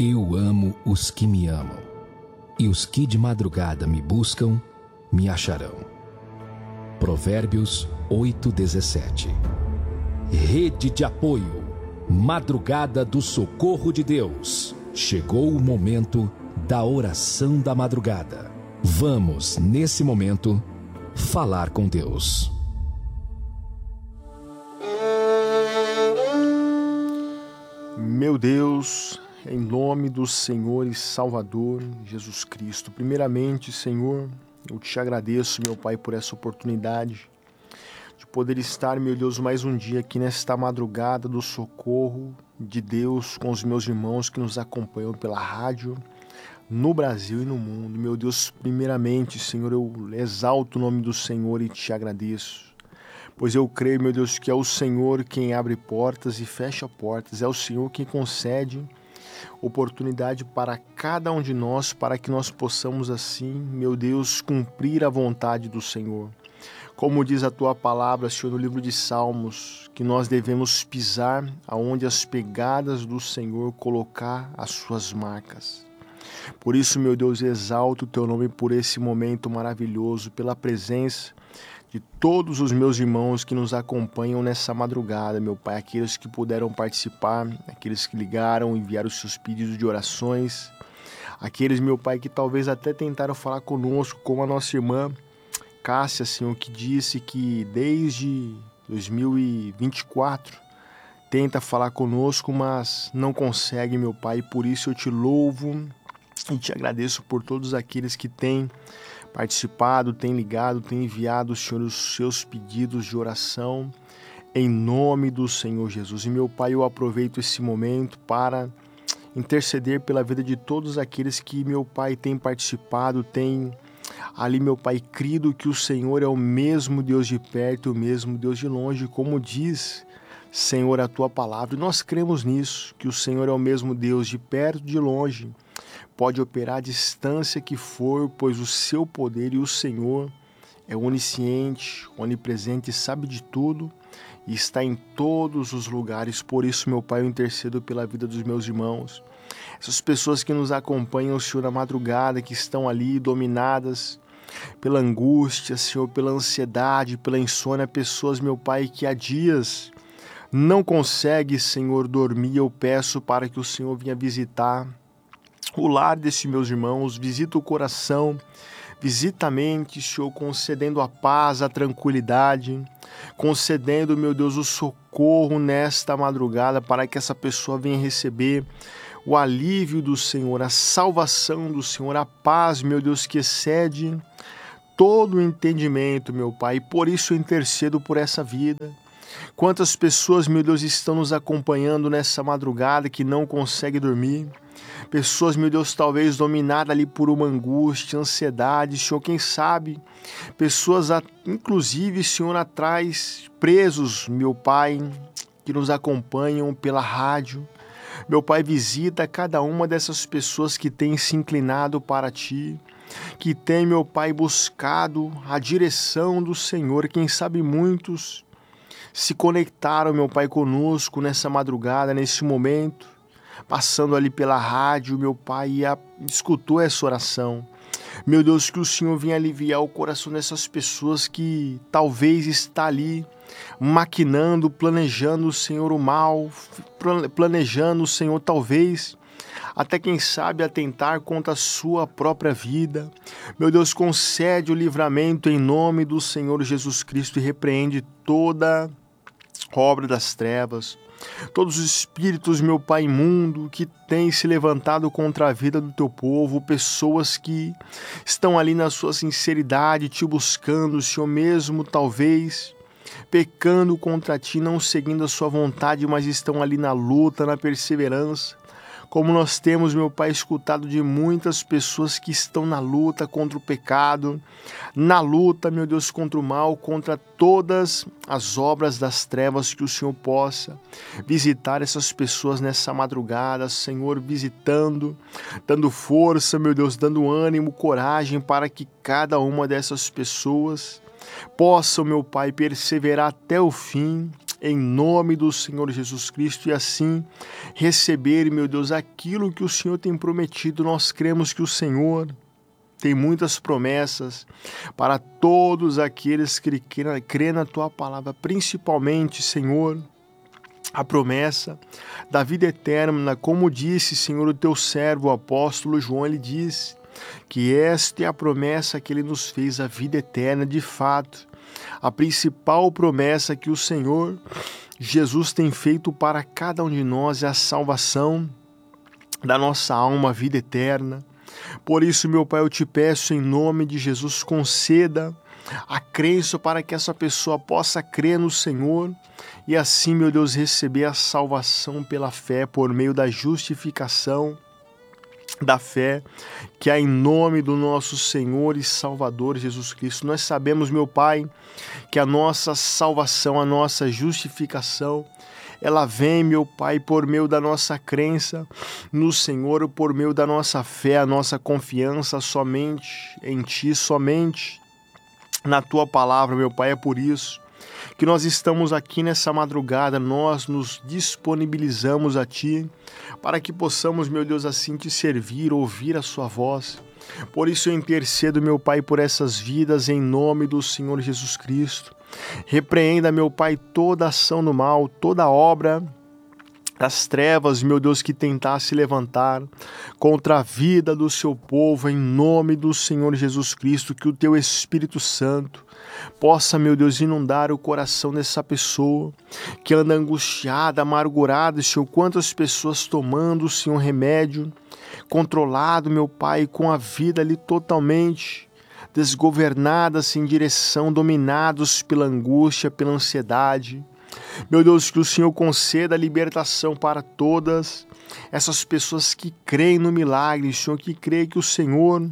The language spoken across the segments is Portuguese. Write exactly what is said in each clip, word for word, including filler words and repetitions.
Eu amo os que me amam, e os que de madrugada me buscam, me acharão. Provérbios oito, dezessete. Rede de apoio, madrugada do socorro de Deus. Chegou o momento da oração da madrugada. Vamos, nesse momento, falar com Deus. Meu Deus, em nome do Senhor e Salvador Jesus Cristo, primeiramente, Senhor, eu te agradeço, meu Pai, por essa oportunidade de poder estar, meu Deus, mais um dia aqui nesta madrugada do socorro de Deus com os meus irmãos que nos acompanham pela rádio, no Brasil e no mundo. Meu Deus, primeiramente, Senhor, eu exalto o nome do Senhor e te agradeço. Pois eu creio, meu Deus, que é o Senhor quem abre portas e fecha portas. É o Senhor quem concede oportunidade para cada um de nós, para que nós possamos assim, meu Deus, cumprir a vontade do Senhor. Como diz a tua palavra, Senhor, no livro de Salmos, que nós devemos pisar aonde as pegadas do Senhor colocar as suas marcas. Por isso, meu Deus, exalto o teu nome por esse momento maravilhoso, pela presença de todos os meus irmãos que nos acompanham nessa madrugada, meu Pai, aqueles que puderam participar, aqueles que ligaram, enviaram os seus pedidos de orações, aqueles, meu Pai, que talvez até tentaram falar conosco, como a nossa irmã Cássia, Senhor, que disse que desde dois mil e vinte e quatro tenta falar conosco, mas não consegue, meu Pai, e por isso eu te louvo e te agradeço por todos aqueles que têm participado, têm ligado, têm enviado, Senhor, os seus pedidos de oração em nome do Senhor Jesus. E, meu Pai, eu aproveito esse momento para interceder pela vida de todos aqueles que, meu Pai, têm participado, têm ali, meu Pai, crido que o Senhor é o mesmo Deus de perto e o mesmo Deus de longe, como diz, Senhor, a tua palavra. E nós cremos nisso, que o Senhor é o mesmo Deus de perto e de longe, pode operar a distância que for, pois o seu poder e o Senhor é onisciente, onipresente, sabe de tudo e está em todos os lugares. Por isso, meu Pai, eu intercedo pela vida dos meus irmãos, essas pessoas que nos acompanham, Senhor, na madrugada, que estão ali dominadas pela angústia, Senhor, pela ansiedade, pela insônia, pessoas, meu Pai, que há dias não conseguem, Senhor, dormir. Eu peço para que o Senhor venha visitar o lar desses meus irmãos, visita o coração, visita a mente, Senhor, concedendo a paz, a tranquilidade, concedendo, meu Deus, o socorro nesta madrugada para que essa pessoa venha receber o alívio do Senhor, a salvação do Senhor, a paz, meu Deus, que excede todo o entendimento, meu Pai. E por isso eu intercedo por essa vida. Quantas pessoas, meu Deus, estão nos acompanhando nessa madrugada que não conseguem dormir. Pessoas, meu Deus, talvez dominadas ali por uma angústia, ansiedade, Senhor, quem sabe, pessoas, inclusive, Senhor, atrás, presos, meu Pai, que nos acompanham pela rádio. Meu Pai, visita cada uma dessas pessoas que têm se inclinado para Ti, que têm, meu Pai, buscado a direção do Senhor. Quem sabe muitos se conectaram, meu Pai, conosco nessa madrugada, nesse momento, passando ali pela rádio, meu Pai, e a, escutou essa oração. Meu Deus, que o Senhor venha aliviar o coração dessas pessoas que talvez está ali maquinando, planejando, Senhor, o mal, planejando, Senhor, talvez até quem sabe atentar contra a sua própria vida. Meu Deus, concede o livramento em nome do Senhor Jesus Cristo e repreende toda obra das trevas, todos os espíritos, meu Pai, imundo, que têm se levantado contra a vida do teu povo, pessoas que estão ali na sua sinceridade, te buscando, Senhor, mesmo talvez pecando contra ti, não seguindo a sua vontade, mas estão ali na luta, na perseverança. Como nós temos, meu Pai, escutado de muitas pessoas que estão na luta contra o pecado, na luta, meu Deus, contra o mal, contra todas as obras das trevas, que o Senhor possa visitar essas pessoas nessa madrugada, Senhor, visitando, dando força, meu Deus, dando ânimo, coragem para que cada uma dessas pessoas possam, meu Pai, perseverar até o fim, em nome do Senhor Jesus Cristo, e assim receber, meu Deus, aquilo que o Senhor tem prometido. Nós cremos que o Senhor tem muitas promessas para todos aqueles que crêem na Tua palavra, principalmente, Senhor, a promessa da vida eterna. Como disse, Senhor, o Teu servo, o apóstolo João, ele disse que esta é a promessa que Ele nos fez, a vida eterna. De fato, a principal promessa que o Senhor Jesus tem feito para cada um de nós é a salvação da nossa alma, a vida eterna. Por isso, meu Pai, eu te peço em nome de Jesus, conceda a crença para que essa pessoa possa crer no Senhor e assim, meu Deus, receber a salvação pela fé, por meio da justificação da fé, que há em nome do nosso Senhor e Salvador Jesus Cristo. Nós sabemos, meu Pai, que a nossa salvação, a nossa justificação, ela vem, meu Pai, por meio da nossa crença no Senhor, por meio da nossa fé, a nossa confiança somente em Ti, somente na Tua palavra, meu Pai. É por isso que nós estamos aqui nessa madrugada, nós nos disponibilizamos a Ti, para que possamos, meu Deus, assim Te servir, ouvir a Sua voz. Por isso eu intercedo, meu Pai, por essas vidas, em nome do Senhor Jesus Cristo. Repreenda, meu Pai, toda ação do mal, toda obra das trevas, meu Deus, que tentar se levantar contra a vida do Seu povo, em nome do Senhor Jesus Cristo. Que o Teu Espírito Santo possa, meu Deus, inundar o coração dessa pessoa que anda angustiada, amargurada, Senhor. Quantas pessoas tomando, Senhor, remédio controlado, meu Pai, com a vida ali totalmente desgovernadas, em direção, dominados pela angústia, pela ansiedade. Meu Deus, que o Senhor conceda a libertação para todas essas pessoas que creem no milagre, Senhor, que creem que o Senhor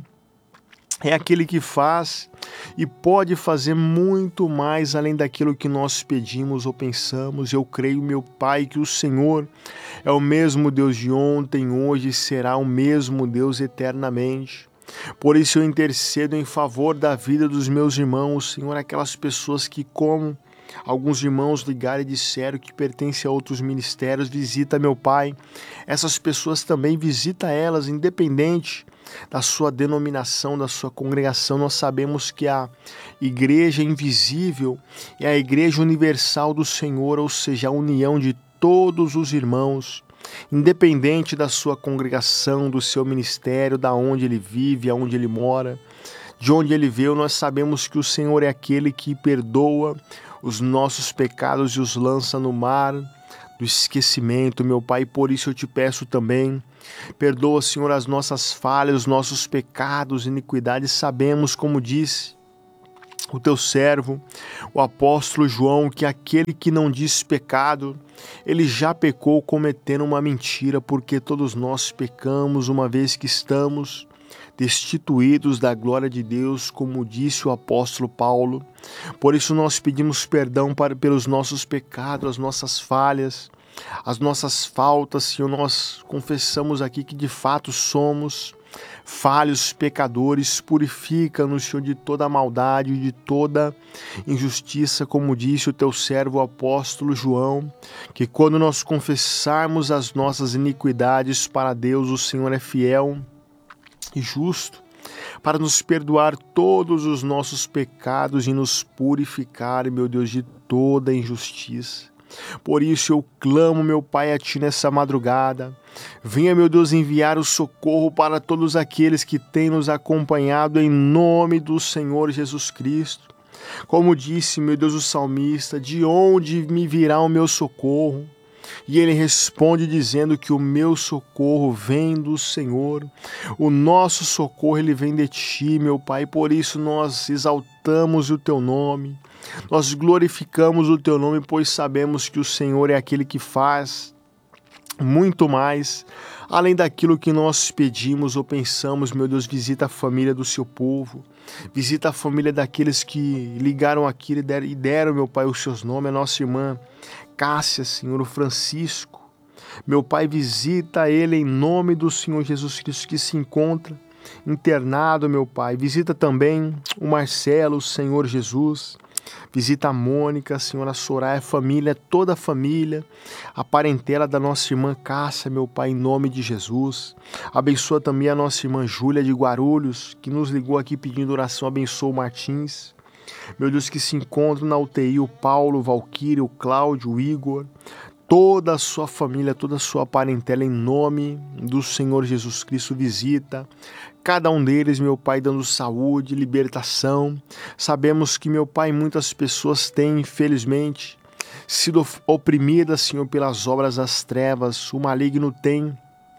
é aquele que faz e pode fazer muito mais além daquilo que nós pedimos ou pensamos. Eu creio, meu Pai, que o Senhor é o mesmo Deus de ontem, hoje e será o mesmo Deus eternamente. Por isso eu intercedo em favor da vida dos meus irmãos, Senhor, aquelas pessoas que, como alguns irmãos ligaram e disseram que pertencem a outros ministérios, visita, meu Pai, essas pessoas também, visita elas, independente da sua denominação, da sua congregação. Nós sabemos que a igreja invisível é a igreja universal do Senhor, ou seja, a união de todos os irmãos, independente da sua congregação, do seu ministério, da onde ele vive, aonde ele mora, de onde ele veio. Nós sabemos que o Senhor é aquele que perdoa os nossos pecados e os lança no mar do esquecimento, meu Pai. Por isso eu te peço também, perdoa, Senhor, as nossas falhas, os nossos pecados, iniquidades. Sabemos, como disse o teu servo, o apóstolo João, que aquele que não diz pecado, ele já pecou cometendo uma mentira, porque todos nós pecamos, uma vez que estamos destituídos da glória de Deus, como disse o apóstolo Paulo. Por isso nós pedimos perdão para, pelos nossos pecados, as nossas falhas, as nossas faltas, Senhor. Nós confessamos aqui que de fato somos falhos, pecadores. Purifica-nos, Senhor, de toda maldade, de toda injustiça, como disse o teu servo, o apóstolo João, que quando nós confessarmos as nossas iniquidades para Deus, o Senhor é fiel e justo para nos perdoar todos os nossos pecados e nos purificar, meu Deus, de toda injustiça. Por isso eu clamo, meu Pai, a Ti nessa madrugada. Venha, meu Deus, enviar o socorro para todos aqueles que têm nos acompanhado, em nome do Senhor Jesus Cristo. Como disse, meu Deus, o salmista, de onde me virá o meu socorro? E ele responde dizendo que o meu socorro vem do Senhor. O nosso socorro, ele vem de Ti, meu Pai. Por isso nós exaltamos o Teu nome. Nós glorificamos o Teu nome, pois sabemos que o Senhor é aquele que faz muito mais além daquilo que nós pedimos ou pensamos. Meu Deus, visita a família do Seu povo. Visita a família daqueles que ligaram aqui e deram, e deram, meu Pai, os Seus nomes. A nossa irmã Cássia, Senhor, o Francisco. Meu Pai, visita ele em nome do Senhor Jesus Cristo, que se encontra internado, meu Pai. Visita também o Marcelo, Senhor Jesus. Visita a Mônica, Senhor, a Soraya, a família, toda a família, a parentela da nossa irmã Cássia, meu Pai, em nome de Jesus. Abençoa também a nossa irmã Júlia de Guarulhos, que nos ligou aqui pedindo oração. Abençoa o Martins. Meu Deus, que se encontram na U T I o Paulo, o Valquírio, o Cláudio, o Igor, toda a sua família, toda a sua parentela, em nome do Senhor Jesus Cristo, visita cada um deles, meu Pai, dando saúde, libertação. Sabemos que, meu Pai, muitas pessoas têm, infelizmente, sido oprimidas, Senhor, pelas obras das trevas. O maligno tem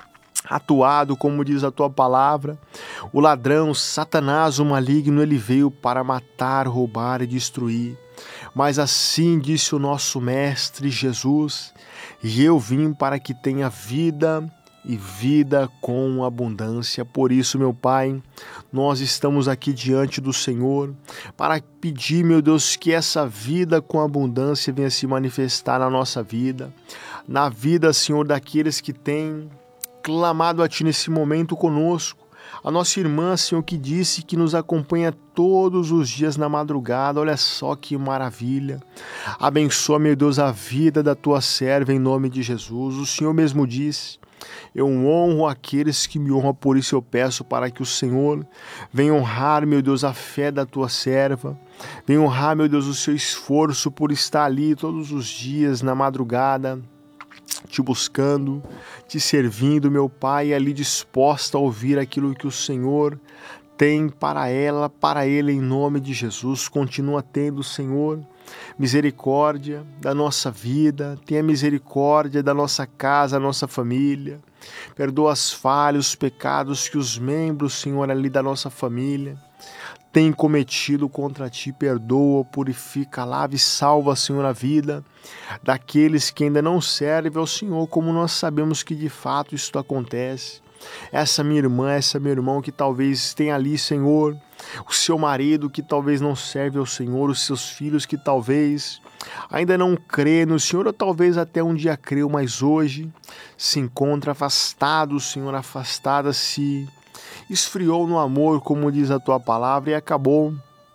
atuado, como diz a tua palavra. O ladrão, Satanás, o maligno, ele veio para matar, roubar e destruir. Mas assim disse o nosso Mestre Jesus: e eu vim para que tenha vida e vida com abundância. Por isso, meu Pai, nós estamos aqui diante do Senhor para pedir, meu Deus, que essa vida com abundância venha se manifestar na nossa vida, na vida, Senhor, daqueles que têm clamado a Ti nesse momento conosco. A nossa irmã, Senhor, que disse que nos acompanha todos os dias na madrugada. Olha só que maravilha. Abençoa, meu Deus, a vida da Tua serva em nome de Jesus. O Senhor mesmo disse: eu honro aqueles que me honram, por isso eu peço para que o Senhor venha honrar, meu Deus, a fé da Tua serva. Venha honrar, meu Deus, o seu esforço por estar ali todos os dias na madrugada, Te buscando, Te servindo, meu Pai, ali disposta a ouvir aquilo que o Senhor tem para ela, para ele, em nome de Jesus. Continua tendo, Senhor, misericórdia da nossa vida, tenha misericórdia da nossa casa, da nossa família. Perdoa as falhas, os pecados que os membros, Senhor, ali da nossa família têm cometido contra Ti. Perdoa, purifica, lava e salva, Senhor, a vida daqueles que ainda não servem ao Senhor, como nós sabemos que de fato isso acontece. Essa minha irmã, essa meu irmão que talvez tenha ali, Senhor, o seu marido que talvez não serve ao Senhor, os seus filhos que talvez ainda não crê no Senhor, ou talvez até um dia creu, mas hoje se encontra afastado, Senhor, afastada, se esfriou no amor, como diz a Tua palavra, e acabou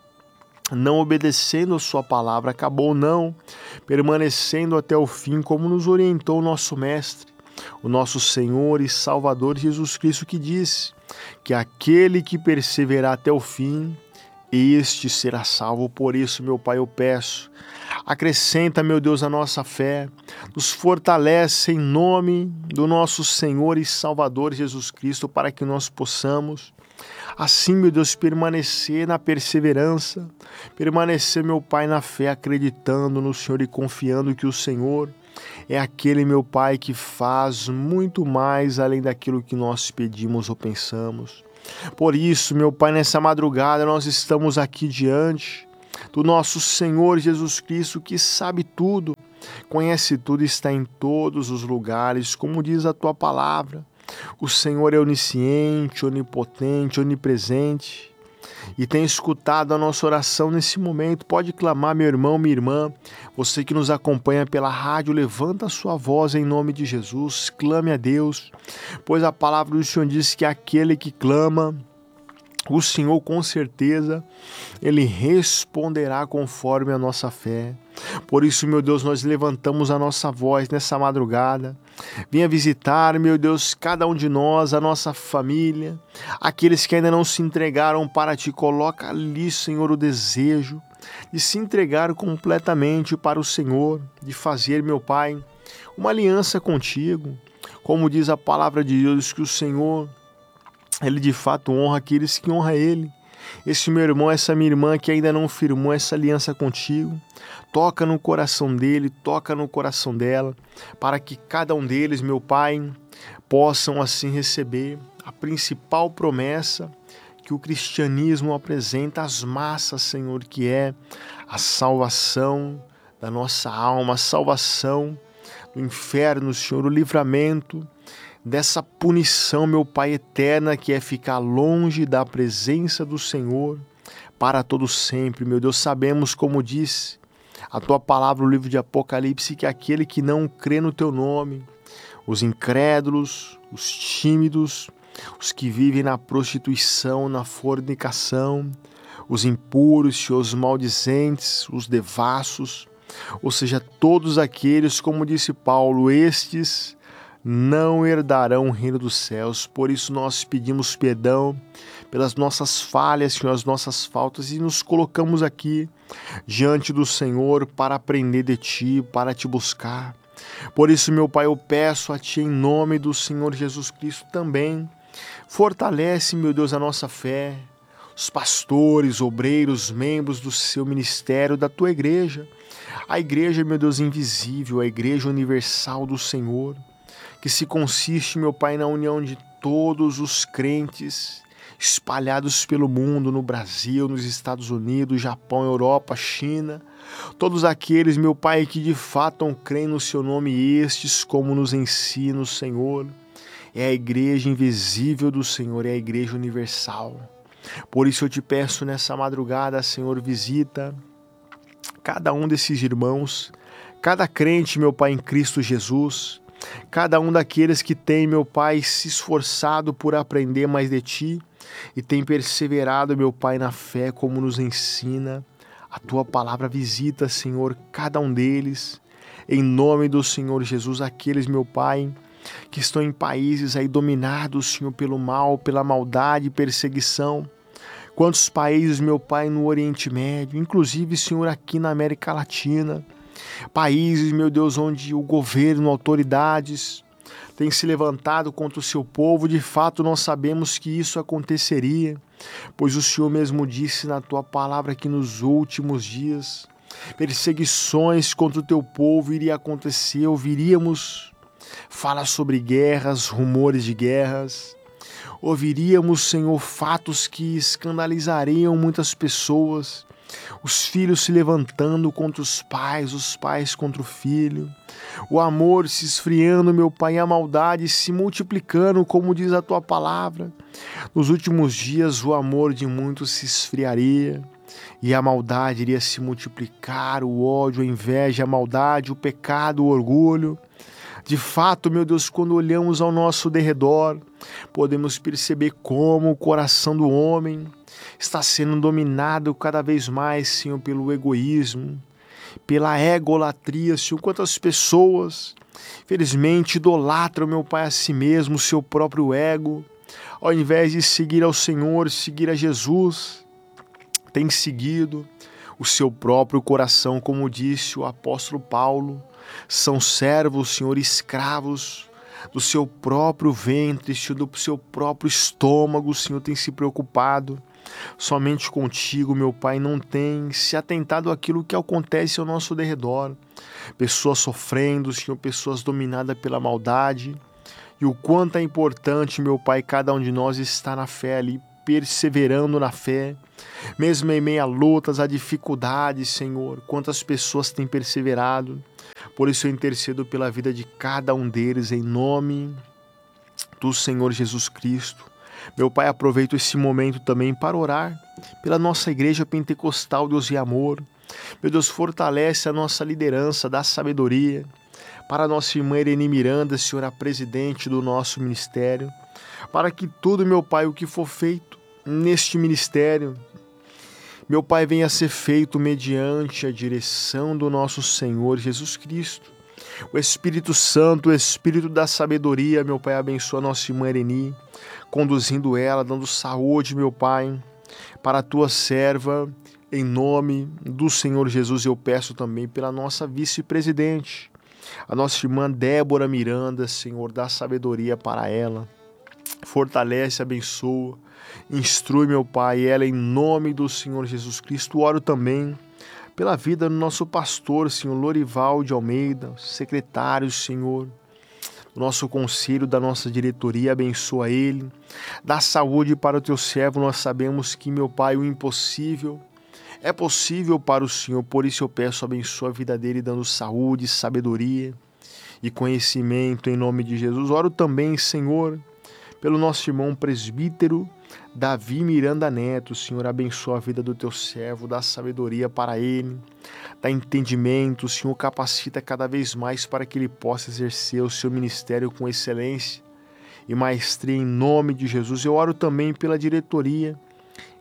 não obedecendo a Sua palavra, acabou não permanecendo até o fim, como nos orientou o nosso Mestre, o nosso Senhor e Salvador Jesus Cristo, que disse que aquele que perseverar até o fim, este será salvo. Por isso, meu Pai, eu peço, acrescenta, meu Deus, a nossa fé, nos fortalece em nome do nosso Senhor e Salvador Jesus Cristo, para que nós possamos, assim, meu Deus, permanecer na perseverança, permanecer, meu Pai, na fé, acreditando no Senhor e confiando que o Senhor é aquele, meu Pai, que faz muito mais além daquilo que nós pedimos ou pensamos. Por isso, meu Pai, nessa madrugada nós estamos aqui diante do nosso Senhor Jesus Cristo, que sabe tudo, conhece tudo e está em todos os lugares, como diz a Tua palavra. O Senhor é onisciente, onipotente, onipresente e tem escutado a nossa oração nesse momento. Pode clamar, meu irmão, minha irmã, você que nos acompanha pela rádio, levanta a sua voz em nome de Jesus, clame a Deus, pois a palavra do Senhor diz que aquele que clama, o Senhor com certeza, Ele responderá conforme a nossa fé. Por isso, meu Deus, nós levantamos a nossa voz nessa madrugada. Venha visitar, meu Deus, cada um de nós, a nossa família, aqueles que ainda não se entregaram para Ti. Coloca ali, Senhor, o desejo de se entregar completamente para o Senhor, de fazer, meu Pai, uma aliança contigo. Como diz a palavra de Deus, que o Senhor, Ele de fato honra aqueles que honram Ele. Esse meu irmão, essa minha irmã que ainda não firmou essa aliança contigo, toca no coração dele, toca no coração dela, para que cada um deles, meu Pai, possam assim receber a principal promessa que o cristianismo apresenta às massas, Senhor, que é a salvação da nossa alma, a salvação do inferno, Senhor, o livramento dessa punição, meu Pai, eterna, que é ficar longe da presença do Senhor para todo sempre. Meu Deus, sabemos, como diz a Tua palavra no livro de Apocalipse, que aquele que não crê no Teu nome, os incrédulos, os tímidos, os que vivem na prostituição, na fornicação, os impuros, Senhor, os maldizentes, os devassos, ou seja, todos aqueles, como disse Paulo, estes não herdarão o reino dos céus. Por isso nós pedimos perdão pelas nossas falhas, Senhor, as nossas faltas, e nos colocamos aqui diante do Senhor para aprender de Ti, para Te buscar. Por isso, meu Pai, eu peço a Ti, em nome do Senhor Jesus Cristo também, fortalece, meu Deus, a nossa fé, os pastores, obreiros, membros do Seu ministério, da Tua igreja, a igreja, meu Deus, invisível, a igreja universal do Senhor, que se consiste, meu Pai, na união de todos os crentes espalhados pelo mundo, no Brasil, nos Estados Unidos, Japão, Europa, China, todos aqueles, meu Pai, que de fato creem no Seu nome, estes, como nos ensina o Senhor, é a igreja invisível do Senhor, é a igreja universal. Por isso eu te peço nessa madrugada, Senhor, visita cada um desses irmãos, cada crente, meu Pai, em Cristo Jesus, cada um daqueles que tem, meu Pai, se esforçado por aprender mais de Ti e tem perseverado, meu Pai, na fé, como nos ensina a Tua palavra. Visita, Senhor, cada um deles, em nome do Senhor Jesus, aqueles, meu Pai, que estão em países aí dominados, Senhor, pelo mal, pela maldade e perseguição. Quantos países, meu Pai, no Oriente Médio, inclusive, Senhor, aqui na América Latina, países, meu Deus, onde o governo, autoridades, têm se levantado contra o Seu povo. De fato, nós sabemos que isso aconteceria, pois o Senhor mesmo disse na Tua palavra que nos últimos dias perseguições contra o Teu povo iria acontecer, ouviríamos falar sobre guerras, rumores de guerras, ouviríamos, Senhor, fatos que escandalizariam muitas pessoas, os filhos se levantando contra os pais, os pais contra o filho, o amor se esfriando, meu Pai, e a maldade se multiplicando, como diz a Tua palavra. Nos últimos dias o amor de muitos se esfriaria e a maldade iria se multiplicar, o ódio, a inveja, a maldade, o pecado, o orgulho. De fato, meu Deus, quando olhamos ao nosso derredor, podemos perceber como o coração do homem está sendo dominado cada vez mais, Senhor, pelo egoísmo, pela egolatria, Senhor. Quantas pessoas, felizmente, idolatram, meu Pai, a si mesmo, o seu próprio ego, ao invés de seguir ao Senhor, seguir a Jesus, tem seguido o seu próprio coração, como disse o apóstolo Paulo. São servos, Senhor, escravos do seu próprio ventre, Senhor, do seu próprio estômago, Senhor, tem se preocupado somente contigo, meu Pai, não tem se atentado àquilo que acontece ao nosso derredor. Pessoas sofrendo, Senhor, pessoas dominadas pela maldade. E o quanto é importante, meu Pai, cada um de nós está na fé ali, perseverando na fé, mesmo em meio a lutas, a dificuldades, Senhor. Quantas pessoas têm perseverado. Por isso eu intercedo pela vida de cada um deles, em nome do Senhor Jesus Cristo. Meu Pai, aproveito esse momento também para orar pela nossa igreja pentecostal, Deus e amor. Meu Deus, fortalece a nossa liderança, dá sabedoria para a nossa irmã Irene Miranda, Senhor, a presidente do nosso ministério, para que tudo, meu Pai, o que for feito neste ministério, meu Pai, venha a ser feito mediante a direção do nosso Senhor Jesus Cristo. O Espírito Santo, o Espírito da sabedoria, meu Pai, abençoa a nossa irmã Irene, conduzindo ela, dando saúde, meu Pai, para a Tua serva. Em nome do Senhor Jesus, eu peço também pela nossa vice-presidente, a nossa irmã Débora Miranda, Senhor, dá sabedoria para ela. Fortalece, abençoa, instrui, meu Pai, ela em nome do Senhor Jesus Cristo. Oro também pela vida do nosso pastor, Senhor Lorival de Almeida, secretário, Senhor, do nosso conselho, da nossa diretoria, abençoa ele, dá saúde para o Teu servo. Nós sabemos que, meu Pai, o impossível é possível para o Senhor, por isso eu peço, abençoa a vida dele, dando saúde, sabedoria e conhecimento em nome de Jesus. Oro também, Senhor, pelo nosso irmão presbítero Davi Miranda Neto, Senhor, abençoa a vida do Teu servo, dá sabedoria para ele, dá entendimento, Senhor, capacita cada vez mais para que ele possa exercer o seu ministério com excelência e maestria em nome de Jesus. Eu oro também pela diretoria,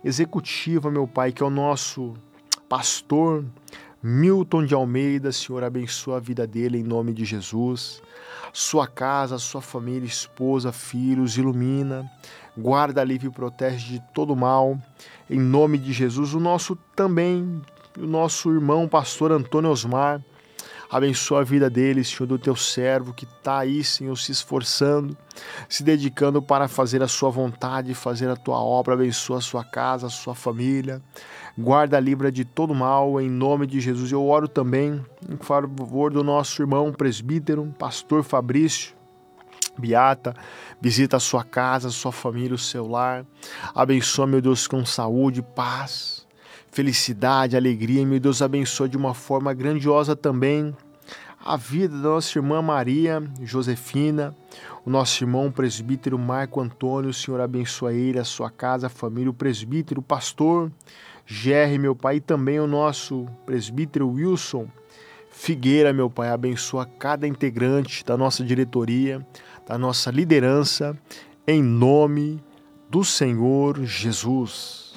executiva, meu Pai, que é o nosso pastor Milton de Almeida. Senhor, abençoa a vida dele em nome de Jesus. Sua casa, sua família, esposa, filhos, ilumina, guarda, livre e protege de todo mal, em nome de Jesus. O nosso também, o nosso irmão pastor Antônio Osmar, abençoa a vida dele, Senhor, do teu servo que está aí, Senhor, se esforçando, se dedicando para fazer a sua vontade, fazer a tua obra. Abençoa a sua casa, a sua família, guarda, livra de todo mal, em nome de Jesus. Eu oro também em favor do nosso irmão presbítero, pastor Fabrício Beata. Visita a sua casa, a sua família, o seu lar. Abençoa, meu Deus, com saúde, paz, felicidade, alegria. Meu Deus, abençoa de uma forma grandiosa também a vida da nossa irmã Maria Josefina, o nosso irmão presbítero Marco Antônio. O Senhor abençoa ele, a sua casa, a família, o presbítero, o pastor Gerry, meu Pai, e também o nosso presbítero Wilson Figueira, meu Pai. Abençoa cada integrante da nossa diretoria, da nossa liderança, em nome do Senhor Jesus.